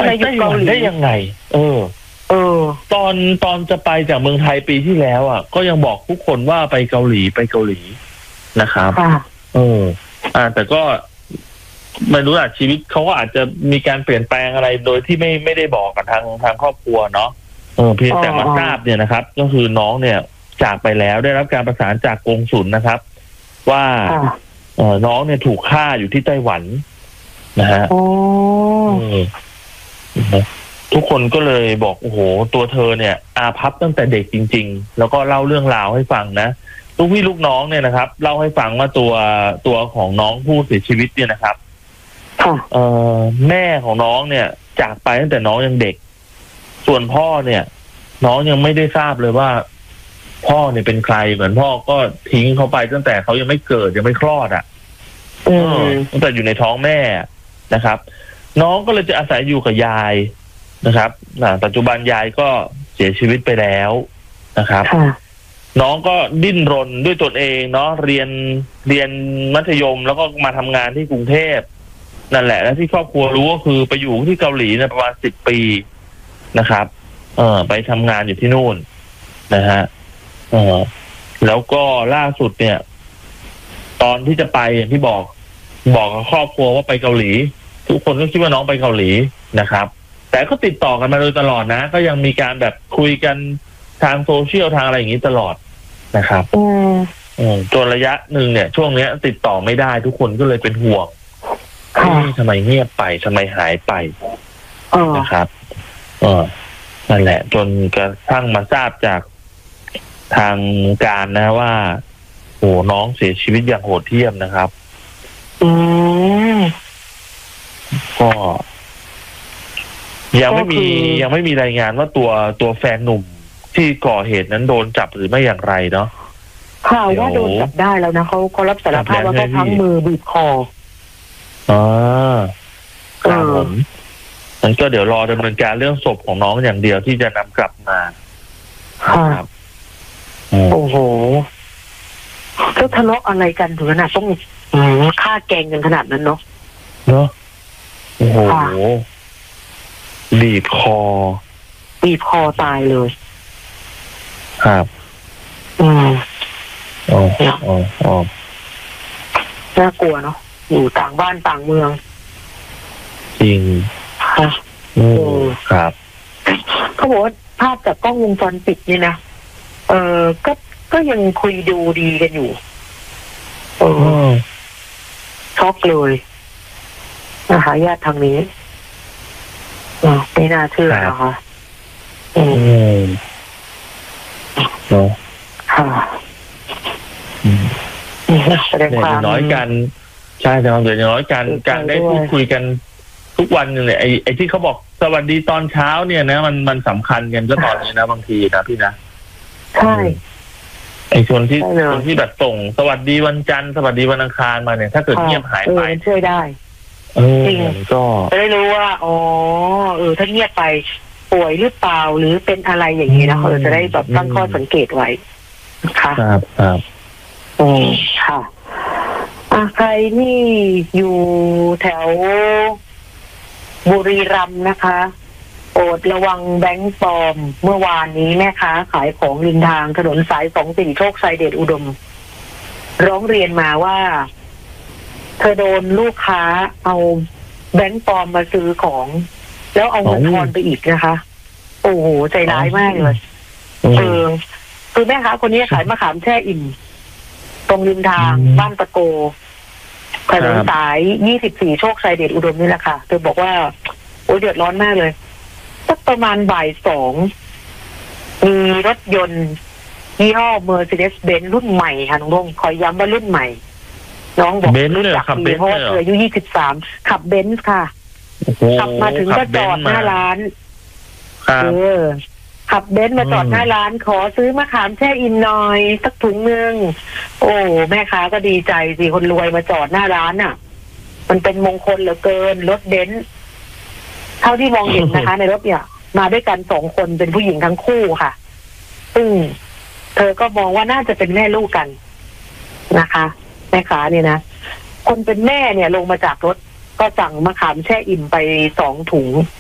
ไต้หวันได้ยังไงตอนจะไปจากเมืองไทยปีที่แล้วอ่ะก็ยังบอกทุกคนว่าไปเกาหลีนะครับแต่ก็ไม่รู้ชีวิตเขาก็อาจจะมีการเปลี่ยนแปลงอะไรโดยที่ไม่ได้บอกกับทางครอบครัวเนาะเพียงแต่มาทราบเนี่ยนะครับก็คือน้องเนี่ยจากไปแล้วได้รับการประสานจากกงสุลนะครับว่าน้องเนี่ยถูกฆ่าอยู่ที่ไต้หวันนะฮะทุกคนก็เลยบอกโอ้โหตัวเธอเนี่ยอาภัพตั้งแต่เด็กจริงๆแล้วก็เล่าเรื่องราวให้ฟังนะลูกพี่ลูกน้องเนี่ยนะครับเล่าให้ฟังว่าตัวของน้องผู้เสียชีวิตเนี่ยนะครับแม่ของน้องเนี่ยจากไปตั้งแต่น้องยังเด็กส่วนพ่อเนี่ยน้องยังไม่ได้ทราบเลยว่าพ่อเนี่ยเป็นใครเหมือนพ่อก็ทิ้งเขาไปตั้งแต่เขายังไม่เกิดยังไม่คลอดตั้งแต่อยู่ในท้องแม่นะครับน้องก็เลยจะอาศัยอยู่กับยายนะครับปัจจุบันยายก็เสียชีวิตไปแล้วนะครับน้องก็ดิ้นรนด้วยตนเองเนาะเรียนมัธยมแล้วก็มาทำงานที่กรุงเทพนั่นแหละและที่ครอบครัวรู้ก็คือไปอยู่ที่เกาหลีเนี่ยประมาณ10 ปีนะครับไปทำงานอยู่ที่นู่นนะฮะแล้วก็ล่าสุดเนี่ยตอนที่จะไปอย่างที่บอกกับครอบครัวว่าไปเกาหลีทุกคนก็คิดว่าน้องไปเกาหลีนะครับแต่ก็ติดต่อกันมาโดยตลอดนะก็ยังมีการแบบคุยกันทางโซเชียลทางอะไรอย่างนี้ตลอดนะครับจนระยะหนึ่งเนี่ยช่วงเนี้ยติดต่อไม่ได้ทุกคนก็เลยเป็นห่วงทำไมเงียบไปทำไมหายไปนะครับนั่นแหละจนกระทั่งมาทราบจากทางการนะว่าโอ้น้องเสียชีวิตอย่างโหดเหี้ยมนะครับก็ยังไม่มีรายงานว่าตัวแฟนหนุ่มที่ก่อเหตุนั้นโดนจับหรือไม่อย่างไรเนาะข่าวว่าโดนจับได้แล้วนะเขารับสารภาพว่าเขาพังมือบีบคอครับผมงั้นก็เดี๋ยวรอดำเนินการเรื่องศพของน้องอย่างเดียวที่จะนำกลับมาครับโอ้โหก็ทะเลาะอะไรกันถึงขนาดต้องฆ่าแกงกันขนาดนั้นเนาะโอ้โหบีบคอตายเลยครับน่ากลัวเนาะอยู่ต่างบ้านต่างเมืองจริงครับเขาบอกว่าภาพจากกล้องวงจรปิดนี่นะก็ยังคุยดูดีกันอยู่ช็อกเลยนะคะญาติทางนี้ไม่น่าเชื่อนะคะแสดงความน้อยกันใช่แต่ความเดือดน้อยกันการได้พูดคุยกันทุกวันเนี่ยไอ้ที่เขาบอกสวัสดีตอนเช้าเนี่ยนะมันสำคัญกันก็ตอนนี้นะบางทีนะพี่นะใช่ไอ้คนที่แบบส่งสวัสดีวันจันทร์สวัสดีวันอังคารมาเนี่ยถ้าเกิดเงียบหายไปช่วยได้จริงก็จะได้รู้ว่าถ้าเงียบไปป่วยหรือเปล่าหรือเป็นอะไรอย่างนี้นะจะได้แบบตั้งข้อสังเกตไว้ค่ะครับค่ะใครที่อยู่แถวบุรีรัมย์นะคะโปรดระวังแบงค์ปลอมเมื่อวานนี้แม่ค้าขายของริมทางถนนสาย24โชคชัยเดชอุดมร้องเรียนมาว่าเธอโดนลูกค้าเอาแบงค์ปลอมมาซื้อของแล้วเอาเงินทอนไปอีกนะคะโอ้โหใจร้ายมากเลยคือแม่ค้าคนนี้ขายมะขามแช่อิ่มตรงริมทางบ้านตะโกถนนสาย24โชคชัยเดชอุดมนี่แหละค่ะเธอบอกว่าโอ้ยเดือดร้อนมากเลยสักประมาณบ่าย 2มีรถยนต์ยี่ห้อ Mercedes-Benz รุ่นใหม่ค่ะน้องคอยย้ำว่ารุ่นใหม่น้องบอกรู้จักดีเพราะว่าเธออายุ23ขับเบนซ์ค่ะขับมาถึงก็จอดหน้าร้านขับเบนซ์มาจอดหน้าร้านขอซื้อมะขามแช่อิ่มหน่อยสักถุงนึงโอ้แม่ค้าก็ดีใจสิคนรวยมาจอดหน้าร้านน่ะมันเป็นมงคลเหลือเกินรถเบนซ์เท่าที่มองเห็นนะคะในรถเนี่ยมาด้วยกัน2 คนเป็นผู้หญิงทั้งคู่ค่ะซึ่งเธอก็มองว่าน่าจะเป็นแม่ลูกกันนะคะแม่ค้าเนี่ยนะคนเป็นแม่เนี่ยลงมาจากรถก็สั่งมะขามแช่อิ่มไป2 ถุง